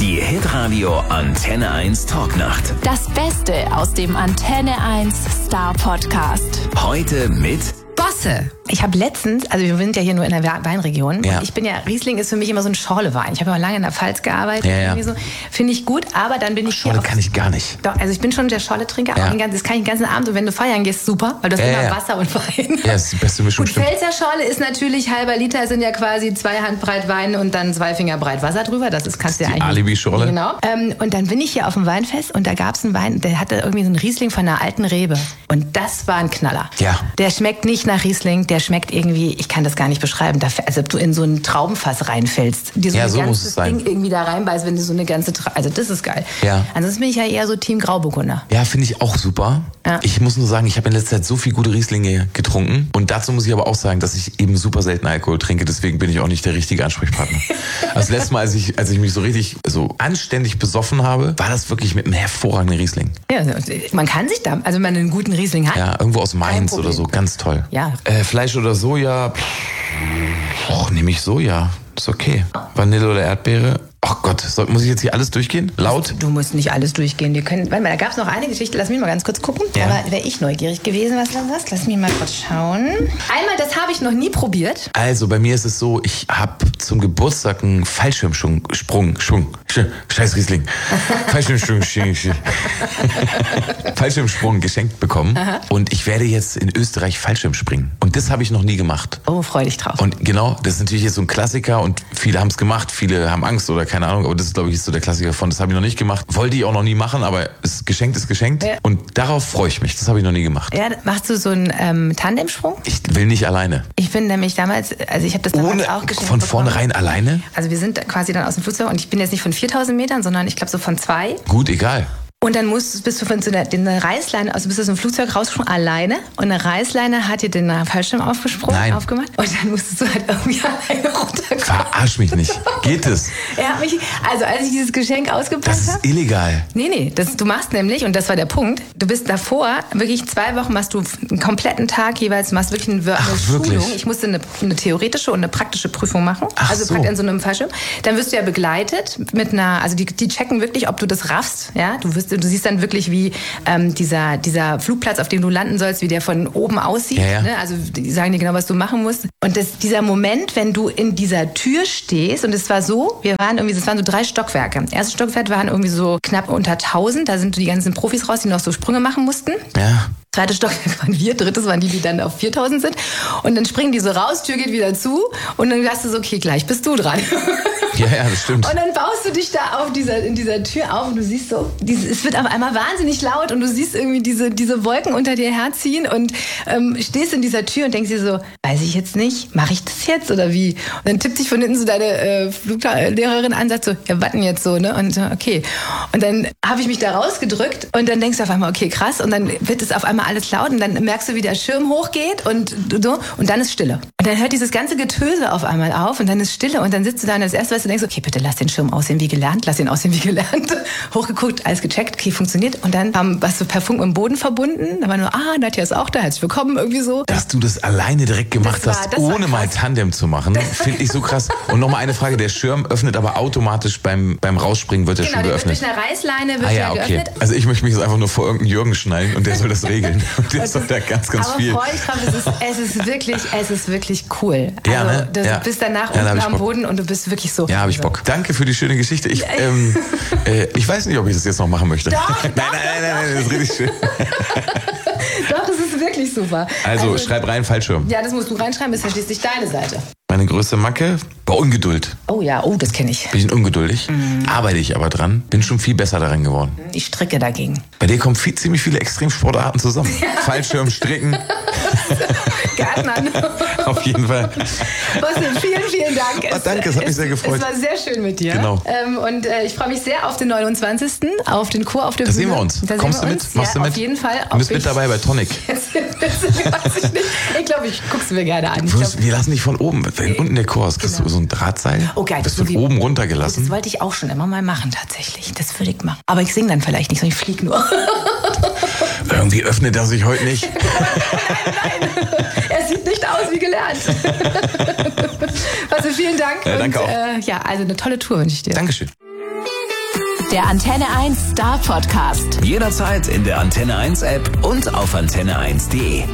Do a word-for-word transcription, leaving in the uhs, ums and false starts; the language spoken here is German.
Die Hitradio Antenne eins Talknacht. Das Beste aus dem Antenne eins Star Podcast. Heute mit Bosse. Ich habe letztens, also wir sind ja hier nur in der Weinregion. Ja. Und ich bin ja, Riesling ist für mich immer so ein Schorlewein. Ich habe ja lange in der Pfalz gearbeitet. Ja, ja. Irgendwie so. Finde ich gut, aber dann bin ich Schorle hier auf, kann ich gar nicht. Doch, also ich bin schon der Schorle-Trinker. Ja. Auch den ganzen, das kann ich den ganzen Abend. Und wenn du feiern gehst, super, weil du hast Ja, immer ja. Wasser und Wein. Ja, das ist die beste Mischung. Gut, stimmt. Pfälzer Schorle ist natürlich halber Liter, sind ja quasi zwei Handbreit Wein und dann zwei Finger breit Wasser drüber. Das ist, kannst du ja Die eigentlich. Alibi-Schorle. Genau. Ähm, und dann bin ich hier auf dem Weinfest und da gab es einen Wein, der hatte irgendwie so einen Riesling von einer alten Rebe. Und das war ein Knaller. Ja. Der schmeckt nicht nach Riesling, der schmeckt irgendwie, ich kann das gar nicht beschreiben, als ob du in so ein Traubenfass reinfällst. Dir so Ja, ein so muss ganzes es sein. Ding irgendwie da reinbeißt, wenn du so eine ganze, Tra also das ist geil. Ja. Ansonsten bin ich ja eher so Team Grauburgunder. Ja, finde ich auch super. Ja. Ich muss nur sagen, ich habe in letzter Zeit so viel gute Rieslinge getrunken. Und dazu muss ich aber auch sagen, dass ich eben super selten Alkohol trinke. Deswegen bin ich auch nicht der richtige Ansprechpartner. Also letztes Mal, als ich, als ich mich so richtig so anständig besoffen habe, war das wirklich mit einem hervorragenden Riesling. Ja, man kann sich da, also wenn man einen guten Riesling hat. Ja, irgendwo aus Mainz Problem. oder so. Ganz toll. Ja. Äh, Fleisch oder Soja? Och, nehme ich Soja. Ist okay. Vanille oder Erdbeere? Ach Gott, soll, muss ich jetzt hier alles durchgehen? Laut? Du musst nicht alles durchgehen. Wir können, warte mal, da gab es noch eine Geschichte, lass mich mal ganz kurz gucken. Ja. Da wäre ich neugierig gewesen, was du sagst. Lass mich mal kurz schauen. Einmal, das habe ich noch nie probiert. Also bei mir ist es so, ich habe zum Geburtstag einen Fallschirmsprung, Sprung, Schwung, Sch- Scheiß Riesling, Fallschirmsprung, Sch- Sch- Fallschirmsprung geschenkt bekommen. Aha. Und ich werde jetzt in Österreich Fallschirm springen. Und das habe ich noch nie gemacht. Oh, freu dich drauf. Und genau, das ist natürlich jetzt so ein Klassiker und viele haben es gemacht, viele haben Angst oder keine Ahnung, aber das ist, glaube ich, so der Klassiker von, das habe ich noch nicht gemacht. Wollte ich auch noch nie machen, aber es, geschenkt ist geschenkt. Ja. Und darauf freue ich mich, das habe ich noch nie gemacht. Ja, machst du so einen ähm, Tandemsprung? Ich will nicht alleine. Ich bin nämlich damals, also ich habe das damals Ohne, auch geschenkt von bekommen. vornherein alleine? Also wir sind quasi dann aus dem Flugzeug und ich bin jetzt nicht von viertausend Metern, sondern ich glaube so von zwei. Gut, egal. Und dann musst, bist du von so einer, der Reißleine, also bist du aus dem Flugzeug rausgesprungen, alleine. Und eine Reißleine hat dir den Fallschirm aufgesprungen, Nein. aufgemacht. Und dann musstest du halt irgendwie alleine runterkommen. Verarsch mich nicht. Geht es? Er hat mich, also als ich dieses Geschenk ausgepackt Das ist habe. illegal. Nee, nee, das, du machst nämlich, und das war der Punkt, du bist davor, wirklich zwei Wochen machst du einen kompletten Tag jeweils, machst wirklich eine, eine Ach, Schulung. wirklich? Ich musste eine, eine theoretische und eine praktische Prüfung machen. Ach also so. praktisch in so einem Fallschirm. Dann wirst du ja begleitet mit einer, also die, die checken wirklich, ob du das raffst. Ja? Du, wirst, du siehst dann wirklich, wie ähm, dieser, dieser Flugplatz, auf dem du landen sollst, wie der von oben aussieht. Ja, ja. Ne? Also die sagen dir genau, was du machen musst. Und das, dieser Moment, wenn du in dieser Tür stehst, und es war so, wir waren irgendwie, es waren so drei Stockwerke. Erstes Stockwerk waren irgendwie so knapp unter tausend, da sind die ganzen Profis raus, die noch so Sprünge machen mussten. Ja. Zweites Stockwerk waren wir, drittes waren die, die dann auf viertausend sind. Und dann springen die so raus, Tür geht wieder zu und dann sagst du so, okay, gleich bist du dran. Ja, ja, das stimmt. Und dann baust du dich da auf dieser, in dieser Tür auf und du siehst so, diese, es wird auf einmal wahnsinnig laut und du siehst irgendwie diese, diese Wolken unter dir herziehen und ähm, stehst in dieser Tür und denkst dir so, weiß ich jetzt nicht, mache ich das jetzt oder wie? Und dann tippt dich von hinten so deine äh, Fluglehrerin an, sagt so, ja, warten jetzt so, ne? Und so, okay. Und dann habe ich mich da rausgedrückt und dann denkst du auf einmal, okay, krass. Und dann wird es auf einmal alles laut und dann merkst du, wie der Schirm hochgeht und so und dann ist Stille. Und dann hört dieses ganze Getöse auf einmal auf und dann ist Stille und dann sitzt du da und das erste, was du denkst, okay, bitte lass den Schirm aussehen wie gelernt, lass ihn aussehen wie gelernt. Hochgeguckt, alles gecheckt, okay, funktioniert. Und dann haben was so per Funk mit dem Boden verbunden. Da war nur, ah, Nadja ist auch da, herzlich willkommen, irgendwie so. Dass du das alleine direkt gemacht Das war- hast, das war ohne mal krass. Tandem zu machen, finde ich so krass. Und nochmal eine Frage, der Schirm öffnet aber automatisch beim, beim Rausspringen, wird der Genau, schon der wird geöffnet. durch eine Reißleine wird Ah ja, der okay. geöffnet. Also ich möchte mich jetzt einfach nur vor irgendeinen Jürgen schnallen und der soll das regeln. Und der soll da ganz, ganz aber viel. freu dich drauf, es ist, es ist wirklich, es ist wirklich cool. Also Ja, ne? du Ja. bist danach Ja, da hab unten ich am Bock. Boden und du bist wirklich so. Ja, habe ich Bock. Danke für die schöne Geschichte. Ich, ähm, äh, ich weiß nicht, ob ich das jetzt noch machen möchte. Doch, nein, nein, nein, nein, nein, das ist richtig schön. Doch, es ist wirklich super. Also, schreib rein, Fallschirm. Ja, das musst du reinschreiben, ist ja schließlich deine Seite. Meine größte Macke? War Ungeduld. Oh ja, oh, das kenne ich. Bin ich ungeduldig, arbeite ich aber dran, bin schon viel besser darin geworden. Ich stricke dagegen. Bei dir kommen viel, ziemlich viele Extremsportarten zusammen. Fallschirm, Stricken, Gärtnern. auf jeden Fall. Bosse, vielen, vielen Dank. Oh, danke, es hat mich sehr gefreut. Es war sehr schön mit dir. Genau. Ähm, und äh, ich freue mich sehr auf den neunundzwanzigsten auf den Chor auf der Da Bühne. sehen wir uns. Da sehen Kommst wir du uns. mit? Machst ja, du mit? Auf jeden Fall. Du bist Ob mit ich- dabei bei Tonic. Jetzt weiß ich nicht. Ich glaube, ich guck's mir gerne an. Ich Wir, glaub, müssen, wir lassen dich von oben. Wenn unten der Chor ist, kriegst du so ein Drahtseil. Oh, geil. Bist So von wie- oben das runtergelassen. wollte ich auch schon immer mal machen, tatsächlich. Das würde ich machen. Aber ich singe dann vielleicht nicht, sondern ich fliege nur. Irgendwie öffnet er sich heute nicht. Nein, er sieht nicht aus wie gelernt. Also vielen Dank. Ja, danke und, auch. Äh, ja, also eine tolle Tour wünsche ich dir. Dankeschön. Der Antenne eins Star Podcast. Jederzeit in der Antenne eins App und auf antenne eins punkt de.